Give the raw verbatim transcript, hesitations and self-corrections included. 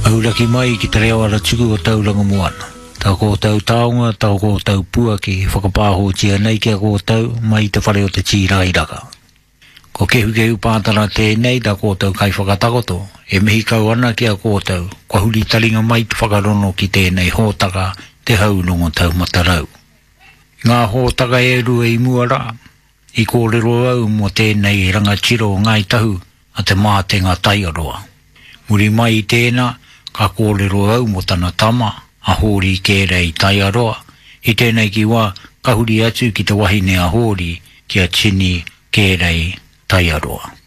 Aulaki mai ki te reo ara tuku o tauranga moana. Tau ko tau taonga, tau ko tau pua ki whakapāho tia nei kia ko tau mai te whare o te tīrairaka. Ko kehu kehu pātara tēnei da ko tau kai whakatakoto, e mihi kau ana kia ko tau, kua huri taringa mai te whakarono ki tēnei hōtaka te haunongo tau matarau. Ngā hōtaka e ru e muara, i kōrero au mo tēnei rangatiro ngai tahu a te mātenga taiaroa. Muri mai i tēnā, ka kōrero au mo tana tama, a hōri kērei taiaroa, i tēnei ki wā ka huri atu ki te wahine a hōri kia tini kērei taiaroa.